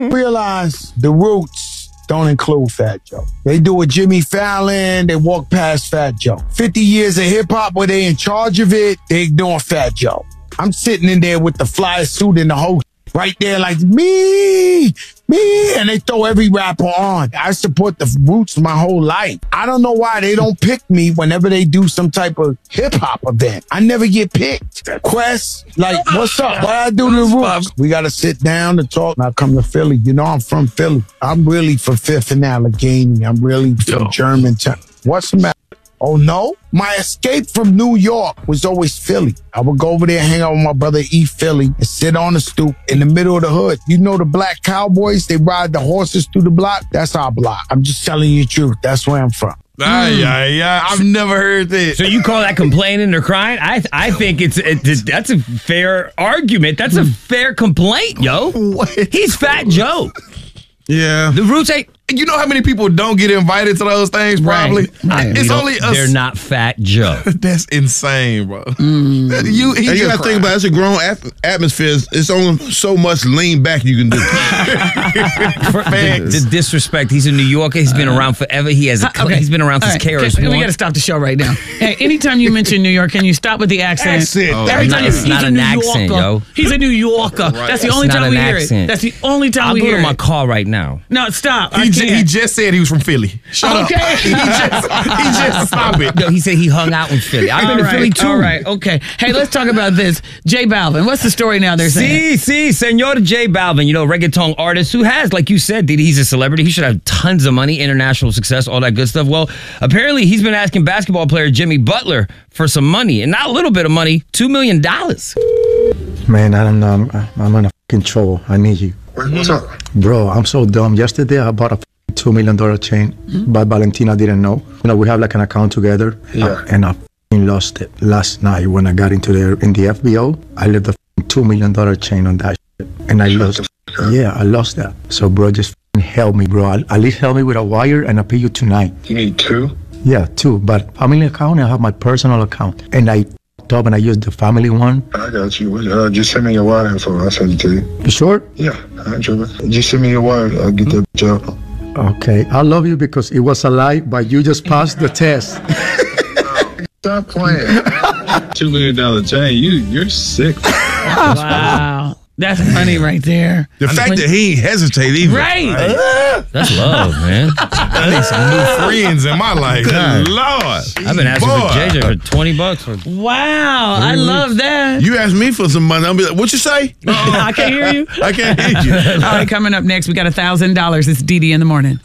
Realize the Roots don't include Fat Joe. They do a Jimmy Fallon, they walk past Fat Joe. 50 years of hip-hop where they in charge of it, they ignore Fat Joe. I'm sitting in there with the fly suit and the whole right there like, me, and they throw every rapper on. I support the Roots my whole life. I don't know why they don't pick me whenever they do some type of hip-hop event. I never get picked. Quest, like, what's up? What I do to the Roots? We got to sit down and talk. I come to Philly. You know I'm from Philly. I'm really from Fifth and Allegheny. I'm really from Germantown. What's the matter? Oh, no? My escape from New York was always Philly. I would go over there, hang out with my brother, eat Philly, and sit on the stoop in the middle of the hood. You know the black cowboys? They ride the horses through the block? That's our block. I'm just telling you the truth. That's where I'm from. I've never heard that. So you call that complaining or crying? I think that's a fair argument. That's a fair complaint, yo. What? He's Fat Joe. Yeah. The Roots ain't. You know how many people don't get invited to those things, probably? Right. It's only us. They're not Fat Joe. That's insane, bro. You got to think about it. It's a grown atmosphere. It's only so much lean back you can do. The disrespect. He's a New Yorker. He's been around forever. He has. He's been around since KRS-One. We got to stop the show right now. Hey, anytime you mention New York, can you stop with the accent? That's it. Every time it's not an accent, yo. He's a New Yorker. That's the only time we hear it. That's the only time we hear it. I'll go to my car right now. No, stop. He just said he was from Philly. Shut up. He just stop it. No, he said he hung out in Philly. I've been to Philly too. All right, okay. Hey, let's talk about this. J Balvin, what's the story now they're saying? Senor J Balvin, you know, reggaeton artist who has, like you said, he's a celebrity. He should have tons of money, international success, all that good stuff. Well, apparently he's been asking basketball player Jimmy Butler for some money, and not a little bit of money, $2 million. Man, I don't know. I'm in a fucking trouble. I need you. What's up? Bro, I'm so dumb. Yesterday, I bought a $2 million chain, but Valentina didn't know. You know, we have like an account together, and I lost it last night when I got into in the FBO. I left the $2 million chain on that shit, and I lost. Yeah, I lost that. So, bro, just help me, bro. At least help me with a wire, and I'll pay you tonight. You need two? Yeah, two. But family account, I have my personal account, and I up and I used the family one. I got you. Just send me your wire info. I'll send it to you. You sure? Yeah, I ain't tripping. Just send me your wire. I'll get that job. Okay, I love you because it was a lie, but you just passed the test. Stop playing. $2 million chain. You're sick. Wow. That's funny right there. The fact that he ain't hesitate either. Right. That's love, man. I need some new friends in my life. Good Lord. I've been asking for JJ for $20. Wow. I love that. You asked me for some money. I'll be like, what you say? I can't hear you. I can't hear you. All right, coming up next, we got $1,000. It's DD in the morning.